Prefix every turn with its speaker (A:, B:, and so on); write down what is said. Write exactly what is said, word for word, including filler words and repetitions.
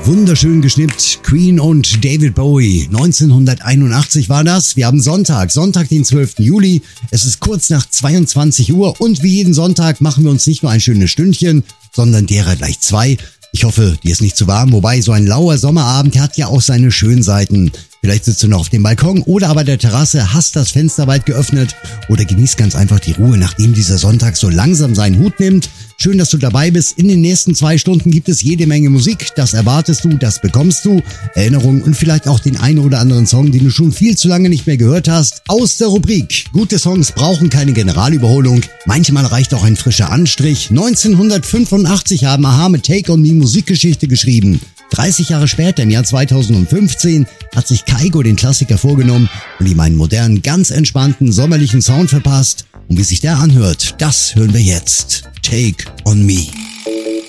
A: Wunderschön geschnippt. Queen und David Bowie. neunzehnhunderteinundachtzig war das. Wir haben Sonntag, Sonntag, den zwölften Juli. Es ist kurz nach zweiundzwanzig Uhr und wie jeden Sonntag machen wir uns nicht nur ein schönes Stündchen, sondern derer gleich zwei. Ich hoffe, dir ist nicht zu warm, wobei so ein lauer Sommerabend hat ja auch seine schönen Seiten. Vielleicht sitzt du noch auf dem Balkon oder aber der Terrasse, hast das Fenster weit geöffnet oder genießt ganz einfach die Ruhe, nachdem dieser Sonntag so langsam seinen Hut nimmt. Schön, dass du dabei bist. In den nächsten zwei Stunden gibt es jede Menge Musik. Das erwartest du, das bekommst du. Erinnerungen und vielleicht auch den einen oder anderen Song, den du schon viel zu lange nicht mehr gehört hast. Aus der Rubrik Gute Songs brauchen keine Generalüberholung. Manchmal reicht auch ein frischer Anstrich. neunzehnhundertfünfundachtzig haben a-ha mit Take On Me Musikgeschichte geschrieben. dreißig Jahre später, im Jahr zweitausendfünfzehn, hat sich Kygo den Klassiker vorgenommen und ihm einen modernen, ganz entspannten, sommerlichen Sound verpasst. Und wie sich der anhört, das hören wir jetzt. Take On Me.